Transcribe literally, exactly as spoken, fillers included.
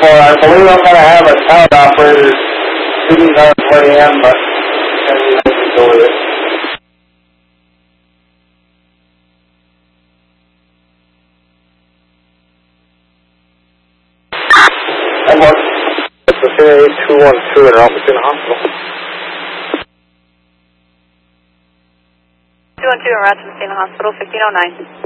I believe I'm going to have a tower operator shooting on its way in, but can we go with it? I'm on. It's the eight two one two in Robinson Hospital. two one two in Rasmussen Hospital, fifteen oh nine.